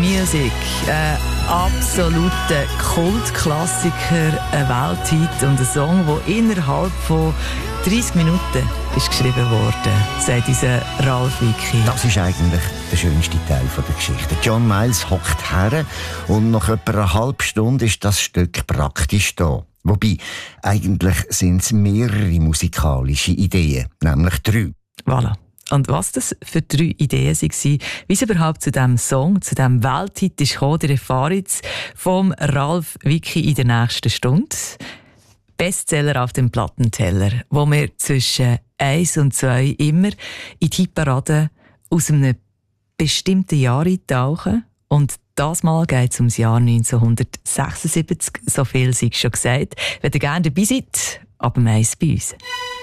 Music, ein absoluter Kultklassiker, ein Welthit und ein Song, der innerhalb von 30 Minuten ist geschrieben worden, sagt unser Ralf Wicki. Das ist eigentlich der schönste Teil der Geschichte. John Miles hockt her und nach etwa einer halben Stunde ist das Stück praktisch da. Wobei, eigentlich sind es mehrere musikalische Ideen, nämlich 3. Voilà. Und was das für 3 Ideen waren, wie es überhaupt zu diesem Song, zu diesem Welthit ist gekommen, ihr erfahrt jetzt vom Ralf Wicki in der nächsten Stunde. Bestseller auf dem Plattenteller, wo wir zwischen 1 und 2 immer in die Hitparade aus einem bestimmten Jahr eintauchen. Und das Mal geht es ums Jahr 1976, so viel sei schon gesagt. Wenn ihr gerne dabei seid, ab dem 1 bei uns.